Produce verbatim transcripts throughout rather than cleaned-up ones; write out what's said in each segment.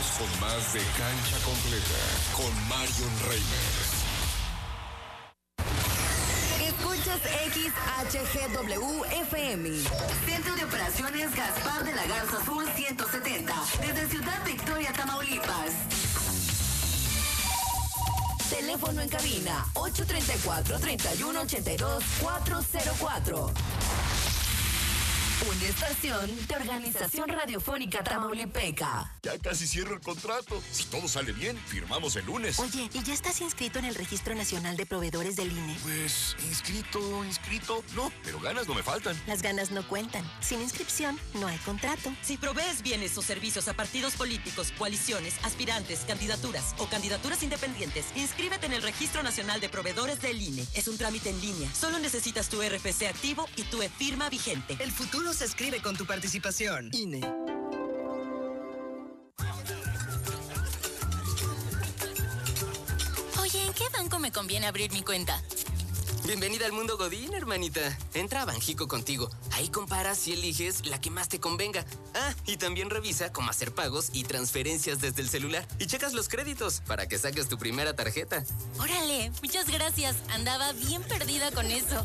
con más de Cancha Completa, con Marion Reimers. Escuchas X H G W F M. Centro de Operaciones Gaspar de la Garza Sur ciento setenta. Desde Ciudad Victoria, Tamaulipas. Teléfono en cabina ocho tres cuatro, tres uno ocho dos, cuatro cero cuatro. Una estación de Organización Radiofónica Tamaulipeca. Ya casi cierro el contrato. Si todo sale bien, firmamos el lunes. Oye, ¿y ya estás inscrito en el Registro Nacional de Proveedores del I N E? Pues, inscrito, inscrito, no, pero ganas no me faltan. Las ganas no cuentan. Sin inscripción, no hay contrato. Si provees bienes o servicios a partidos políticos, coaliciones, aspirantes, candidaturas o candidaturas independientes, inscríbete en el Registro Nacional de Proveedores del I N E. Es un trámite en línea. Solo necesitas tu R F C activo y tu e-firma vigente. El futuro se escribe con tu participación. I N E. Oye, ¿en qué banco me conviene abrir mi cuenta? Bienvenida al mundo Godín, hermanita. Entra a Banjico Contigo. Ahí comparas y eliges la que más te convenga. Ah, y también revisa cómo hacer pagos y transferencias desde el celular. Y checas los créditos para que saques tu primera tarjeta. Órale, muchas gracias. Andaba bien perdida con eso.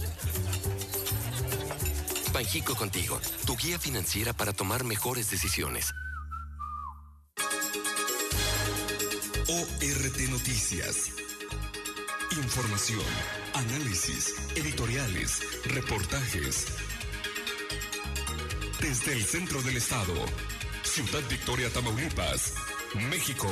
Banjico Contigo, tu guía financiera para tomar mejores decisiones. O R T Noticias. Información, análisis, editoriales, reportajes. Desde el centro del estado, Ciudad Victoria, Tamaulipas, México.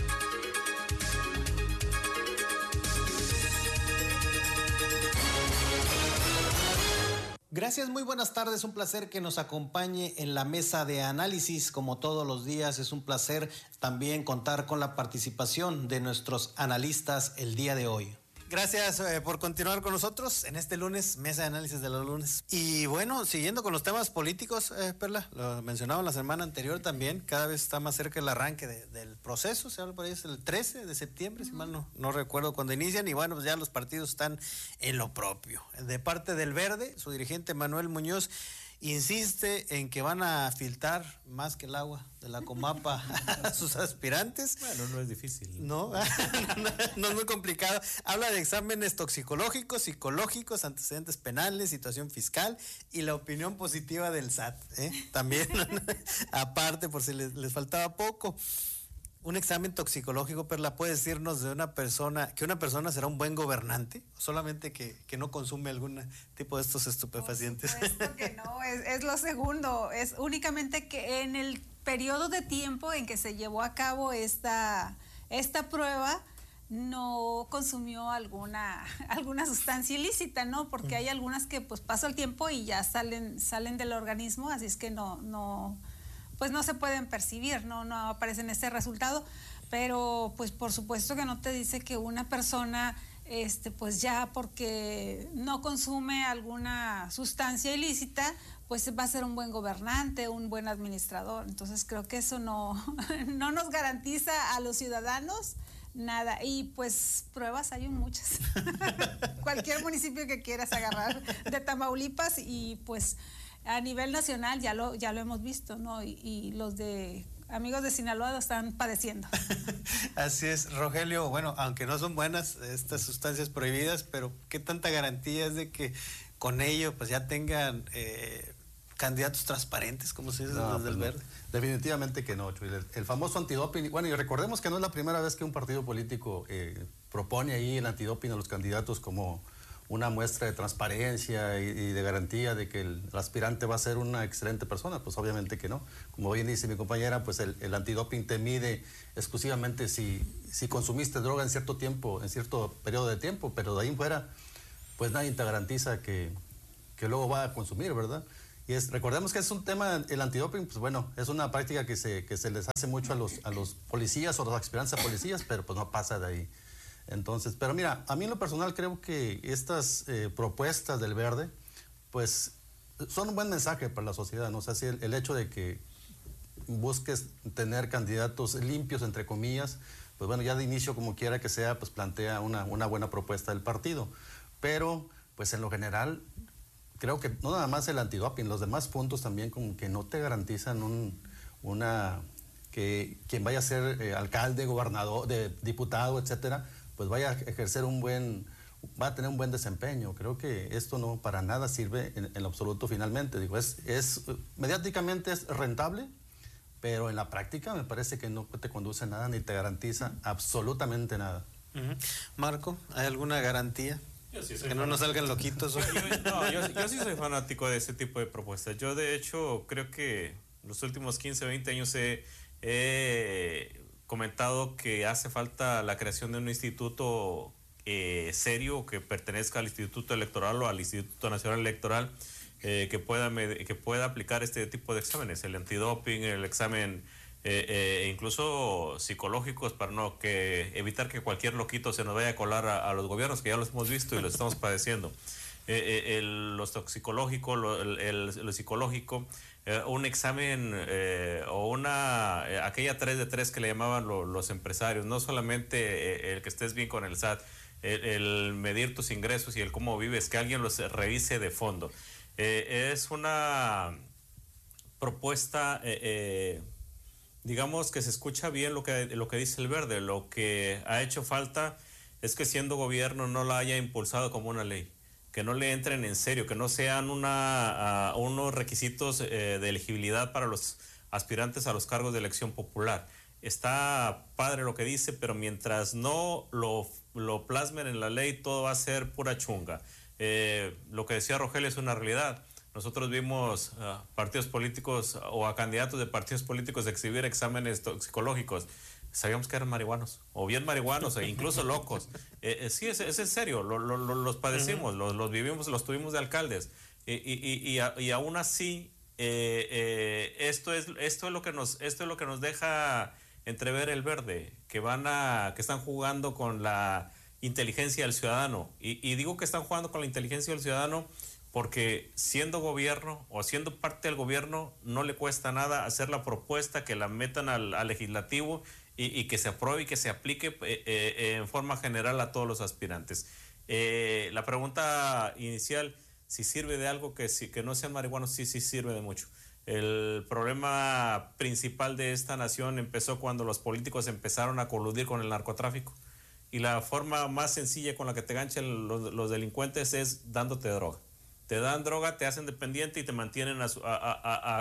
Gracias, muy buenas tardes, un placer que nos acompañe en la mesa de análisis, como todos los días. Es un placer también contar con la participación de nuestros analistas el día de hoy. Gracias eh, por continuar con nosotros en este lunes, mesa de análisis de los lunes. Y bueno, siguiendo con los temas políticos, eh, Perla, lo mencionaba la semana anterior también, cada vez está más cerca el arranque de, del proceso, se habla por ahí, es el trece de septiembre, uh-huh. si mal no, no recuerdo cuando inician, y bueno, pues ya los partidos están en lo propio. De parte del Verde, su dirigente Manuel Muñoz insiste en que van a filtrar más que el agua de la Comapa a sus aspirantes. Bueno, no es difícil. No, no, no es muy complicado. Habla de exámenes toxicológicos, psicológicos, antecedentes penales, situación fiscal y la opinión positiva del S A T. ¿eh? También, aparte, por si les, les faltaba poco. Un examen toxicológico, Perla, ¿puede decirnos de una persona, que una persona será un buen gobernante? ¿O solamente que, que no consume algún tipo de estos estupefacientes? Por supuesto que no, es, es lo segundo, es únicamente que en el periodo de tiempo en que se llevó a cabo esta, esta prueba, no consumió alguna, alguna sustancia ilícita, ¿no? Porque hay algunas que pues pasa el tiempo y ya salen, salen del organismo, así es que no, no... pues no se pueden percibir, no, no aparecen ese resultado, pero pues por supuesto que no te dice que una persona, este, pues ya porque no consume alguna sustancia ilícita, pues va a ser un buen gobernante, un buen administrador. Entonces creo que eso no, no nos garantiza a los ciudadanos nada. Y pues pruebas hay muchas. Cualquier municipio que quieras agarrar de Tamaulipas y pues a nivel nacional ya lo ya lo hemos visto, ¿no? Y, y los de amigos de Sinaloa lo están padeciendo. Así es, Rogelio. Bueno, aunque no son buenas estas sustancias prohibidas, pero ¿qué tanta garantía es de que con ello pues ya tengan eh, candidatos transparentes, como se dice no, desde pues el no. Verde? Definitivamente que no, Chuy. El, el famoso antidoping. Bueno, y recordemos que no es la primera vez que un partido político eh, propone ahí el antidoping a los candidatos como una muestra de transparencia y, y de garantía de que el, el aspirante va a ser una excelente persona. Pues obviamente que no. Como bien dice mi compañera, pues el, el antidoping te mide exclusivamente si, si consumiste droga en cierto tiempo, en cierto periodo de tiempo, pero de ahí en fuera, pues nadie te garantiza que, que luego va a consumir, ¿verdad? Y es, recordemos que es un tema, el antidoping, pues bueno, es una práctica que se, que se les hace mucho a los, a los policías o los aspirantes a policías, pero pues no pasa de ahí. Entonces, pero mira, a mí en lo personal creo que estas eh, propuestas del Verde, pues son un buen mensaje para la sociedad, ¿no? O sea, si el, el hecho de que busques tener candidatos limpios, entre comillas, pues bueno, ya de inicio, como quiera que sea, pues plantea una, una buena propuesta del partido. Pero, pues en lo general, creo que no nada más el antidoping, los demás puntos también como que no te garantizan un, una... que quien vaya a ser eh, alcalde, gobernador, de, diputado, etcétera, pues vaya a ejercer un buen, va a tener un buen desempeño. Creo que esto no para nada sirve en, en lo absoluto finalmente. Digo, es, es, mediáticamente es rentable, pero en la práctica me parece que no te conduce a nada ni te garantiza absolutamente nada. Uh-huh. Marco, ¿hay alguna garantía? Yo sí soy que no nos salgan loquitos. yo, yo, no, yo, yo sí soy fanático de ese tipo de propuestas. Yo de hecho creo que los últimos quince, veinte años he, he comentado que hace falta la creación de un instituto eh, serio que pertenezca al Instituto Electoral o al Instituto Nacional Electoral eh, que pueda que pueda aplicar este tipo de exámenes, el antidoping, el examen eh, eh, incluso psicológicos, para no que evitar que cualquier loquito se nos vaya a colar a, a los gobiernos, que ya los hemos visto y los estamos padeciendo. Eh, eh, el, los toxicológicos, lo, el, el, lo psicológico, eh, un examen eh, o una eh, aquella tres de tres que le llamaban lo, los empresarios, no solamente eh, el que estés bien con el S A T, el, el medir tus ingresos y el cómo vives, que alguien los revise de fondo. Eh, es una propuesta, eh, eh, digamos que se escucha bien lo que, lo que dice el Verde. Lo que ha hecho falta es que siendo gobierno no la haya impulsado como una ley, que no le entren en serio, que no sean una, uh, unos requisitos eh, de elegibilidad para los aspirantes a los cargos de elección popular. Está padre lo que dice, pero mientras no lo, lo plasmen en la ley, todo va a ser pura chunga. Eh, lo que decía Rogelio es una realidad. Nosotros vimos uh, partidos políticos o a candidatos de partidos políticos exhibir exámenes toxicológicos. Sabíamos que eran marihuanos, o bien marihuanos, e incluso locos. Eh, eh, sí, es, es en serio, lo, lo, lo, los padecimos, uh-huh. los, los vivimos, los tuvimos de alcaldes. Y, y, y, y, a, y aún así, eh, eh, esto, es, esto, es lo que nos, esto es lo que nos deja entrever el Verde, que, van a, que están jugando con la inteligencia del ciudadano. Y, y digo que están jugando con la inteligencia del ciudadano porque siendo gobierno o siendo parte del gobierno no le cuesta nada hacer la propuesta, que la metan al, al legislativo y, y que se apruebe y que se aplique eh, eh, en forma general a todos los aspirantes. Eh, la pregunta inicial, si sirve de algo que, si, que no sean marihuanos, sí, sí sirve de mucho. El problema principal de esta nación empezó cuando los políticos empezaron a coludir con el narcotráfico. Y la forma más sencilla con la que te ganchan los, los delincuentes es dándote droga. Te dan droga, te hacen dependiente y te mantienen a, su, a, a, a,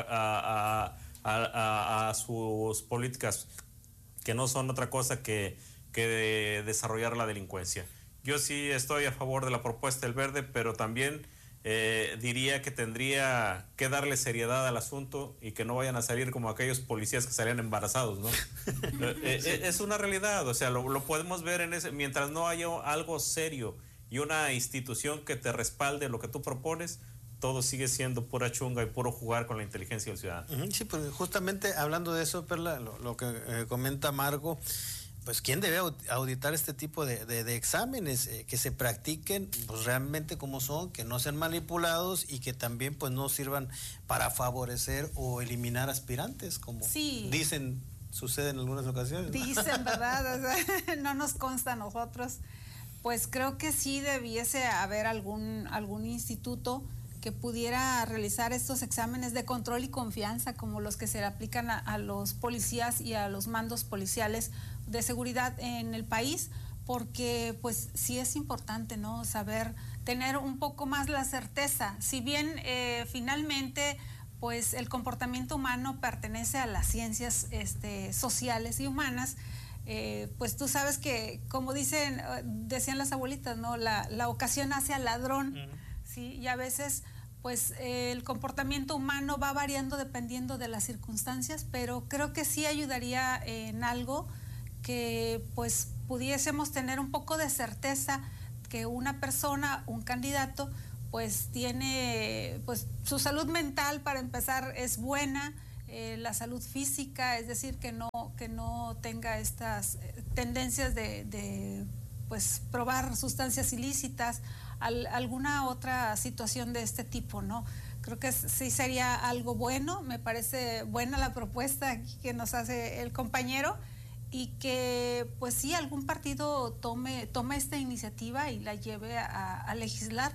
a, a, a, a sus políticas, que no son otra cosa que, que de desarrollar la delincuencia. Yo sí estoy a favor de la propuesta del Verde, pero también eh, diría que tendría que darle seriedad al asunto y que no vayan a salir como aquellos policías que salían embarazados, ¿no? eh, eh, es una realidad, o sea, lo, lo podemos ver en ese, mientras no haya algo serio y una institución que te respalde lo que tú propones, todo sigue siendo pura chunga y puro jugar con la inteligencia del ciudadano. Sí, pues justamente hablando de eso, Perla, lo, lo que eh, comenta Margo, pues ¿quién debe auditar este tipo de, de, de exámenes? Eh, que se practiquen pues realmente como son, que no sean manipulados y que también pues no sirvan para favorecer o eliminar aspirantes, como sí. dicen, sucede en algunas ocasiones. Dicen, ¿verdad? O sea, no nos consta a nosotros. Pues creo que sí debiese haber algún, algún instituto que pudiera realizar estos exámenes de control y confianza, como los que se le aplican a, a los policías y a los mandos policiales de seguridad en el país, porque pues sí es importante, ¿no? Saber, tener un poco más la certeza. Si bien eh, finalmente pues el comportamiento humano pertenece a las ciencias este, sociales y humanas, Eh, pues tú sabes que, como dicen, decían las abuelitas, ¿no? La, la ocasión hace al ladrón, uh-huh. ¿sí? Y a veces, pues, eh, el comportamiento humano va variando dependiendo de las circunstancias, pero creo que sí ayudaría en algo que, pues, pudiésemos tener un poco de certeza que una persona, un candidato, pues, tiene, pues, su salud mental, para empezar, es buena. Eh, la salud física, es decir, que no, que no tenga estas eh, tendencias de, de pues, probar sustancias ilícitas, al, alguna otra situación de este tipo, ¿no? Creo que sí sería algo bueno. Me parece buena la propuesta que nos hace el compañero y que pues sí algún partido tome, tome esta iniciativa y la lleve a, a legislar,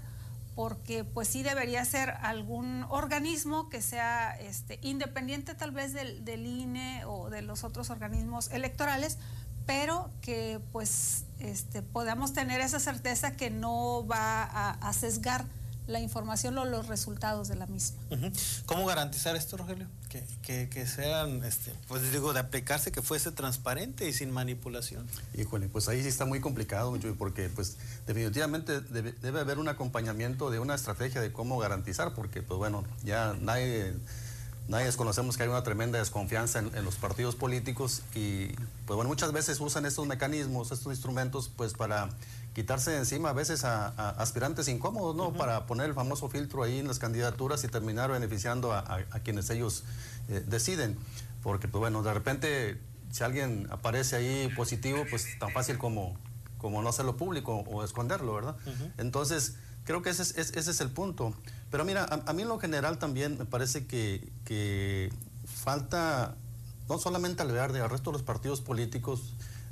porque pues sí debería ser algún organismo que sea este, independiente tal vez del, del I N E o de los otros organismos electorales, pero que pues este, podamos tener esa certeza que no va a, a sesgar la información o los resultados de la misma. Uh-huh. ¿Cómo garantizar esto, Rogelio? Que, que, que sean, este, pues digo, de aplicarse, que fuese transparente y sin manipulación. Híjole, pues ahí sí está muy complicado, porque pues definitivamente debe, debe haber un acompañamiento de una estrategia de cómo garantizar, porque pues bueno, ya nadie, nadie desconocemos que hay una tremenda desconfianza en, en los partidos políticos y pues bueno, muchas veces usan estos mecanismos, estos instrumentos pues para quitarse de encima a veces a, a aspirantes incómodos, ¿no? Uh-huh. Para poner el famoso filtro ahí en las candidaturas y terminar beneficiando a, a, a quienes ellos eh, deciden. Porque, pues bueno, de repente, si alguien aparece ahí positivo, pues tan fácil como, como no hacerlo público o esconderlo, ¿verdad? Uh-huh. Entonces, creo que ese es, ese es el punto. Pero mira, a, a mí en lo general también me parece que, que falta, no solamente al verde, al resto de los partidos políticos,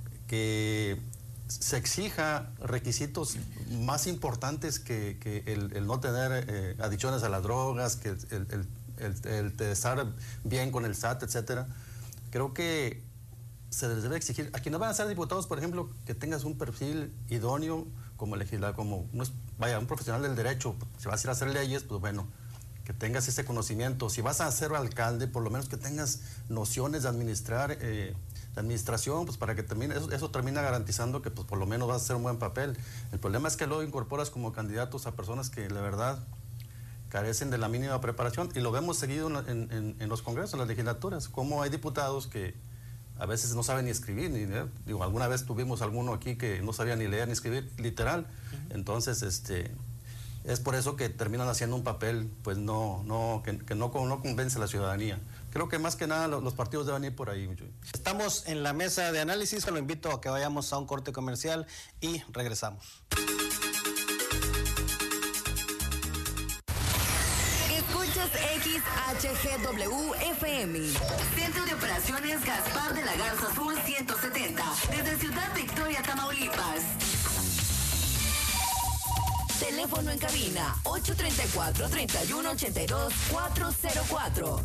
que se exija requisitos más importantes que, que el, el no tener eh, adicciones a las drogas, que el, el, el, el de estar bien con el S A T, etcétera. Creo que se les debe exigir a quienes van a ser diputados, por ejemplo, que tengas un perfil idóneo como legislador, como un, vaya, un profesional del derecho. Si vas a ir a hacer leyes, pues bueno, que tengas ese conocimiento. Si vas a ser alcalde, por lo menos que tengas nociones de administrar eh, la administración, pues para que termine, eso, eso termina garantizando que pues por lo menos vas a hacer un buen papel. El problema es que luego incorporas como candidatos a personas que la verdad carecen de la mínima preparación, y lo vemos seguido en, en, en los congresos, en las legislaturas, como hay diputados que a veces no saben ni escribir, ni leer. Digo, alguna vez tuvimos alguno aquí que no sabía ni leer ni escribir, literal. Uh-huh. Entonces, este, es por eso que terminan haciendo un papel, pues no, no, que, que no, no convence a la ciudadanía. Creo que más que nada los partidos deben ir por ahí. Estamos en la mesa de análisis, lo invito a que vayamos a un corte comercial y regresamos. Escuchas X H G W F M, Centro de Operaciones Gaspar de la Garza Sur ciento setenta, desde Ciudad Victoria, Tamaulipas. Teléfono en cabina ocho tres cuatro, tres uno ocho dos, cuatro cero cuatro.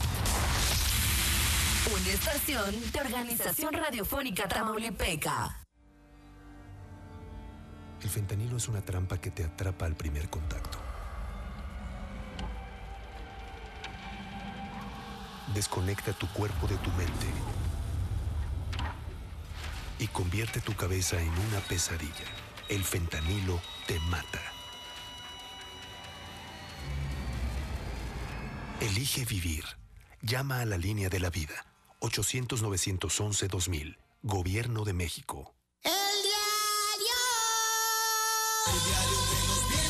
Una estación de Organización Radiofónica Tamaulipeca. El fentanilo es una trampa que te atrapa al primer contacto. Desconecta tu cuerpo de tu mente y convierte tu cabeza en una pesadilla. El fentanilo te mata. Elige vivir. Llama a la línea de la vida. ochocientos, novecientos once, dos mil. Gobierno de México. El diario. El diario de los bien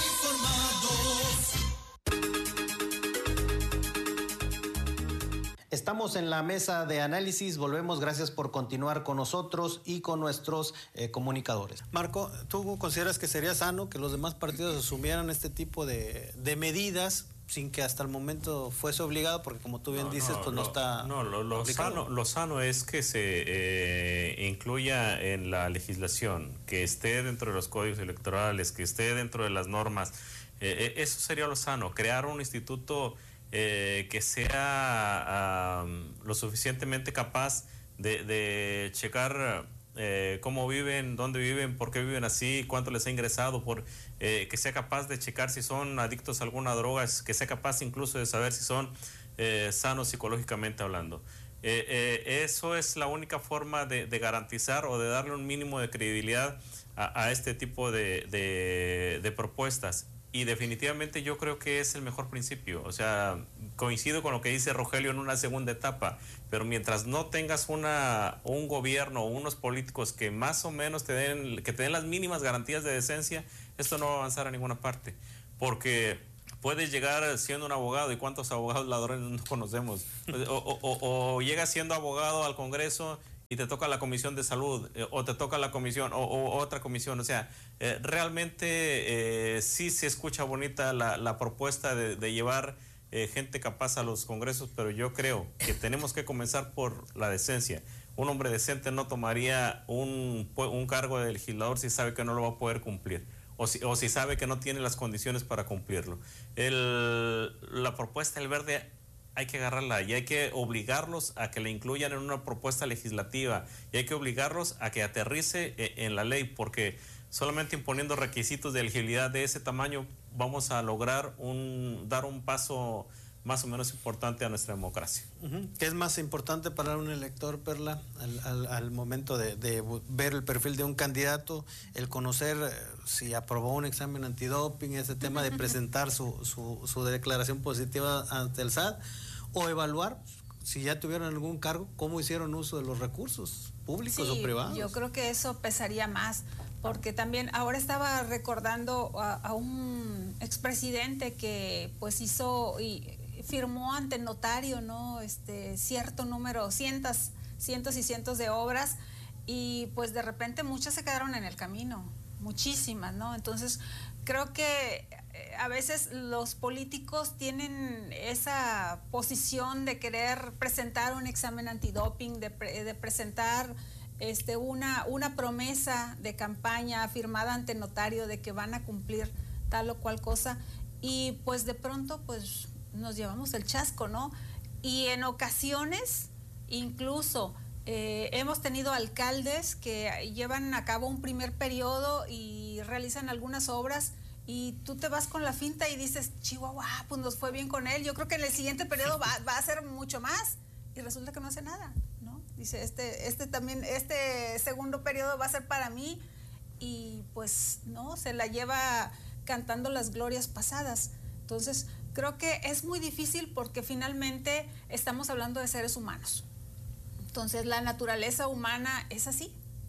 informados. Estamos en la mesa de análisis. Volvemos. Gracias por continuar con nosotros y con nuestros eh, comunicadores. Marco, ¿tú consideras que sería sano que los demás partidos asumieran este tipo de, de medidas sin que hasta el momento fuese obligado? Porque como tú bien no, dices, no, pues no, no está... No, lo, lo, sano, lo sano es que se eh, incluya en la legislación, que esté dentro de los códigos electorales, que esté dentro de las normas. Eh, eso sería lo sano, crear un instituto eh, que sea um, lo suficientemente capaz de, de checar eh, cómo viven, dónde viven, por qué viven así, cuánto les ha ingresado, por eh, que sea capaz de checar si son adictos a alguna droga, que sea capaz incluso de saber si son eh, sanos psicológicamente hablando. Eh, eh, eso es la única forma de, de garantizar o de darle un mínimo de credibilidad a, a este tipo de, de, de propuestas. Y definitivamente yo creo que es el mejor principio. O sea, coincido con lo que dice Rogelio en una segunda etapa, pero mientras no tengas una, un gobierno o unos políticos que más o menos te den, que te den las mínimas garantías de decencia, esto no va a avanzar a ninguna parte. Porque puedes llegar siendo un abogado, y cuántos abogados ladrones no conocemos, o, o, o, o llegas siendo abogado al Congreso y te toca la comisión de salud, eh, o te toca la comisión, o, o otra comisión. O sea, eh, realmente eh, sí se escucha bonita la, la propuesta de, de llevar eh, gente capaz a los congresos, pero yo creo que tenemos que comenzar por la decencia. Un hombre decente no tomaría un, un cargo de legislador si sabe que no lo va a poder cumplir. o si, o si sabe que no tiene las condiciones para cumplirlo. El, la propuesta del Verde hay que agarrarla y hay que obligarlos a que la incluyan en una propuesta legislativa y hay que obligarlos a que aterrice en la ley, porque solamente imponiendo requisitos de elegibilidad de ese tamaño vamos a lograr un, dar un paso más o menos importante a nuestra democracia. Uh-huh. ¿Qué es más importante para un elector, Perla, al, al, al momento de, de ver el perfil de un candidato, el conocer eh, si aprobó un examen antidoping, ese tema de presentar su, su, su declaración positiva ante el S A T, o evaluar si ya tuvieron algún cargo, cómo hicieron uso de los recursos públicos sí, o privados? Yo creo que eso pesaría más, porque también ahora estaba recordando a, a un expresidente que pues hizo y firmó ante el notario, ¿no? Este cierto número, cientos, cientos y cientos de obras, y pues de repente muchas se quedaron en el camino, muchísimas, ¿no? Entonces creo que a veces los políticos tienen esa posición de querer presentar un examen antidoping, de, pre, de presentar este, una, una promesa de campaña firmada ante notario de que van a cumplir tal o cual cosa, y pues de pronto pues nos llevamos el chasco, ¿no? Y en ocasiones incluso eh, hemos tenido alcaldes que llevan a cabo un primer periodo y realizan algunas obras, y tú te vas con la finta y dices, Chihuahua, pues nos fue bien con él, yo creo que en el siguiente periodo va, va a hacer mucho más, y resulta que no hace nada, ¿no? Dice, este, este también, este segundo periodo va a ser para mí, y pues no, se la lleva cantando las glorias pasadas. Entonces creo que es muy difícil, porque finalmente estamos hablando de seres humanos. Entonces la naturaleza humana es así.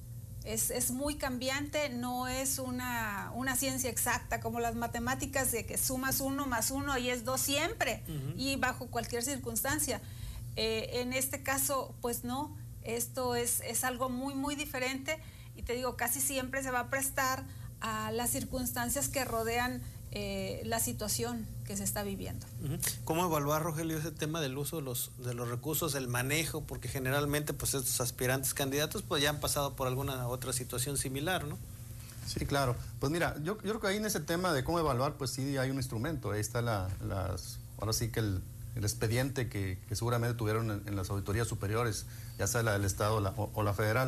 Es, es muy cambiante, no es una, una ciencia exacta como las matemáticas de que sumas uno más uno y es dos siempre, uh-huh. y bajo cualquier circunstancia. Eh, en este caso, pues no, esto es, es algo muy, muy diferente, y te digo, casi siempre se va a prestar a las circunstancias que rodean eh, la situación que se está viviendo. Uh-huh. ¿Cómo evaluar, Rogelio, ese tema del uso de los, de los recursos, el manejo? Porque generalmente pues estos aspirantes candidatos pues ya han pasado por alguna otra situación similar, ¿no? Sí, claro. Pues mira, yo, yo creo que ahí en ese tema de cómo evaluar, pues sí hay un instrumento. Ahí está la, las, ahora sí que el, el expediente que, que seguramente tuvieron en, en las auditorías superiores, ya sea la del Estado la, o, o la federal.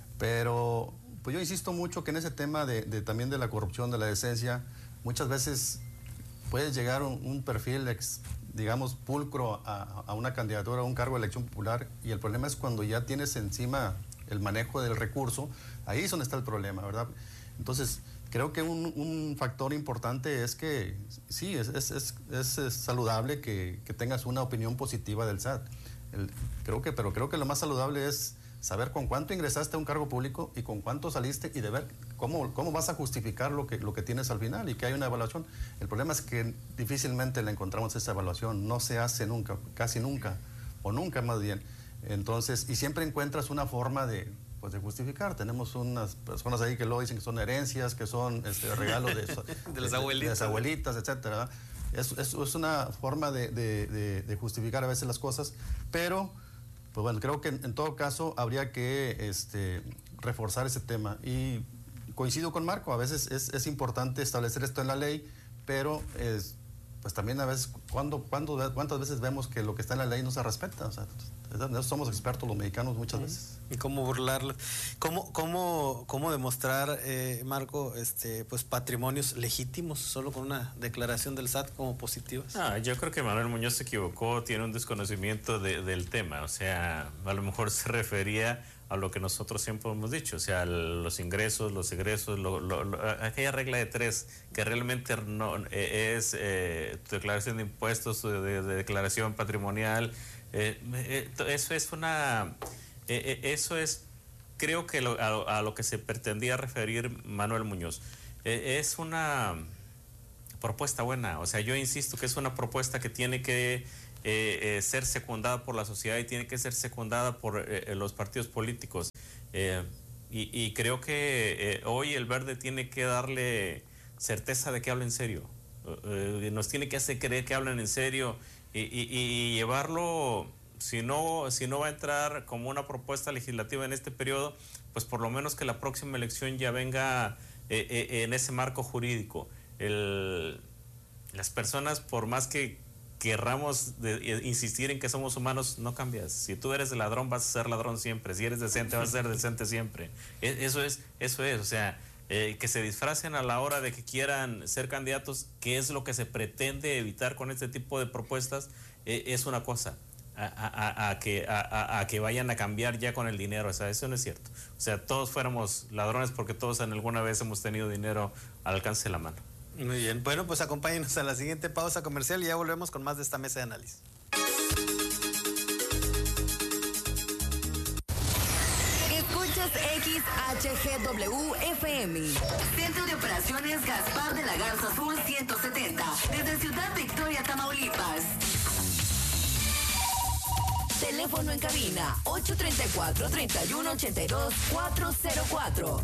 Pero pues yo insisto mucho que en ese tema de, de también de la corrupción, de la decencia, muchas veces puedes llegar a un, un perfil, ex, digamos, pulcro a, a una candidatura, a un cargo de elección popular, y el problema es cuando ya tienes encima el manejo del recurso, ahí es donde está el problema, ¿verdad? Entonces, creo que un, un factor importante es que, sí, es, es, es, es, es saludable que, que tengas una opinión positiva del S A T. El, creo que, pero creo que lo más saludable es saber con cuánto ingresaste a un cargo público y con cuánto saliste, y de ver cómo, cómo vas a justificar lo que, lo que tienes al final, y que hay una evaluación. El problema es que difícilmente le encontramos esa evaluación, no se hace nunca, casi nunca, o nunca más bien. Entonces, y siempre encuentras una forma de, pues, de justificar. Tenemos unas personas ahí que luego dicen que son herencias, que son este, regalos de, de, las abuelitas, de las abuelitas, etcétera. Es, es, es una forma de, de, de, de justificar a veces las cosas, pero pues bueno, creo que en, en todo caso habría que este, reforzar ese tema. Y coincido con Marco, a veces es, es importante establecer esto en la ley, pero es, pues también a veces, ¿cuándo, cuándo, ¿cuántas veces vemos que lo que está en la ley no se respeta? O sea, no somos expertos los mexicanos muchas veces. ¿Y cómo burlarlo? ¿Cómo, cómo, cómo demostrar, eh, Marco, este, pues patrimonios legítimos solo con una declaración del S A T como positivas? Ah, yo creo que Manuel Muñoz se equivocó, tiene un desconocimiento de, del tema. O sea, a lo mejor se refería a lo que nosotros siempre hemos dicho, o sea, los ingresos, los egresos, lo, lo, lo, aquella regla de tres, que realmente no eh, es eh, tu declaración de impuestos, de, de declaración patrimonial. Eh, eh, eso es una, eh, eh, eso es, creo que lo, a, a lo que se pretendía referir Manuel Muñoz. Eh, es una propuesta buena, o sea, yo insisto que es una propuesta que tiene que eh, eh, ser secundada por la sociedad y tiene que ser secundada por eh, los partidos políticos. Eh, y, y creo que eh, hoy el Verde tiene que darle certeza de que habla en serio. Eh, nos tiene que hacer creer que hablan en serio. Y, y, y llevarlo, si no, si no va a entrar como una propuesta legislativa en este periodo, pues por lo menos que la próxima elección ya venga eh, eh, en ese marco jurídico. El, las personas, por más que querramos de, insistir en que somos humanos, no cambias. Si tú eres ladrón, vas a ser ladrón siempre. Si eres decente, vas a ser decente siempre. Eso es, eso es, o sea, eh, que se disfracen a la hora de que quieran ser candidatos, que es lo que se pretende evitar con este tipo de propuestas, eh, es una cosa. A, a, a, que, a, a que vayan a cambiar ya con el dinero, o sea, eso no es cierto. O sea, todos fuéramos ladrones porque todos en alguna vez hemos tenido dinero al alcance de la mano. Muy bien, bueno, pues acompáñenos a la siguiente pausa comercial y ya volvemos con más de esta mesa de análisis. Escuchas X H G W F M. Centro de Operaciones Gaspar de la Garza Azul ciento setenta. Desde Ciudad Victoria, Tamaulipas. Teléfono en cabina ocho tres cuatro, tres uno ocho dos, cuatro cero cuatro.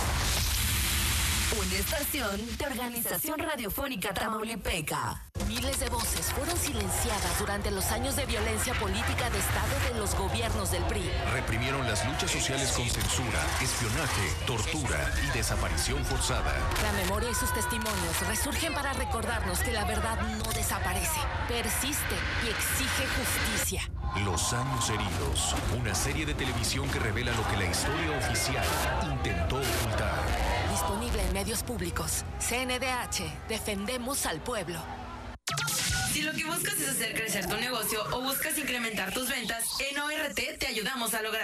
Una estación de Organización Radiofónica Tamaulipeca. Miles de voces fueron silenciadas durante los años de violencia política de Estado de los gobiernos del P R I. Reprimieron las luchas sociales con censura, espionaje, tortura y desaparición forzada. La memoria y sus testimonios resurgen para recordarnos que la verdad no desaparece, persiste y exige justicia. Los años heridos, una serie de televisión que revela lo que la historia oficial intentó ocultar. Disponible en medios públicos. C N D H, defendemos al pueblo. Si lo que buscas es hacer crecer tu negocio o buscas incrementar tus ventas, en O R T te ayudamos a lograr.